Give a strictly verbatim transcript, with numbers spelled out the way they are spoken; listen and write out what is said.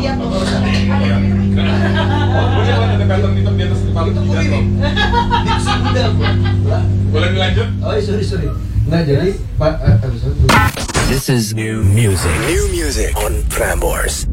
lihat tuh. Oh, boleh kan ada pattern hitam di atas kepala Itu kita gue ini. loh. Di sudah gua. Lah. Boleh dilanjut? Oh, sorry sorry. Nggak jadi Pak. eh, eh, sorry. This is new music. New music on Prambors.